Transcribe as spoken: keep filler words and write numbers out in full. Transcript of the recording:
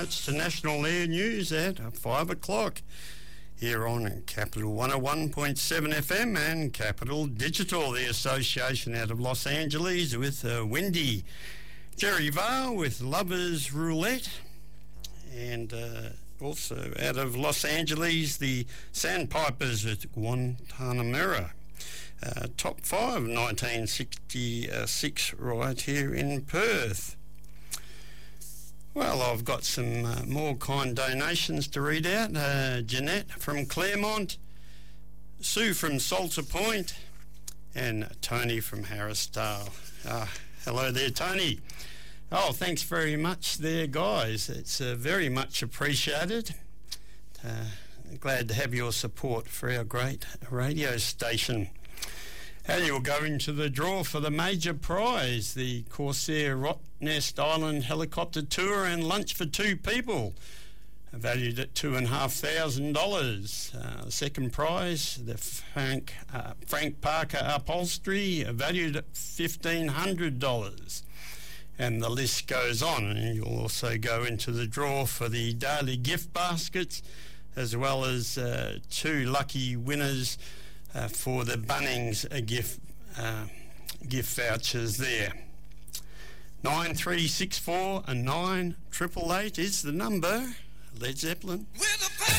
notes to National Air News at five o'clock here on Capital one oh one point seven F M and Capital Digital, the association out of Los Angeles with uh, Wendy. Jerry Vale with Lovers Roulette, and uh, also out of Los Angeles, the Sandpipers at Guantanamera. Uh, top five, nineteen sixty-six, right here in Perth. Well, I've got some uh, more kind donations to read out. Uh, Jeanette from Claremont, Sue from Salter Point, and Tony from Harrisdale. Uh, hello there, Tony. Oh, thanks very much there, guys. It's uh, very much appreciated. Uh, glad to have your support for our great radio station. And you'll go into the draw for the major prize, the Corsair Rottnest Island helicopter tour and lunch for two people, valued at two and a half thousand dollars. Uh, the second prize, the Frank uh, Frank Parker upholstery, valued at fifteen hundred dollars. And the list goes on, and you'll also go into the draw for the daily gift baskets, as well as uh, two lucky winners uh, for the Bunnings uh, gift uh, gift vouchers there. Nine three six four and nine triple eight is the number. Led Zeppelin.